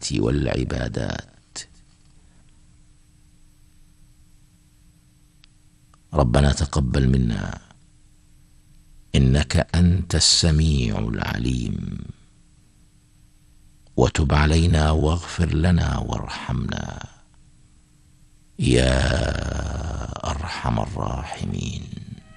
والعبادات. ربنا تقبل منا إنك أنت السميع العليم، وتب علينا واغفر لنا وارحمنا يا أرحم الراحمين.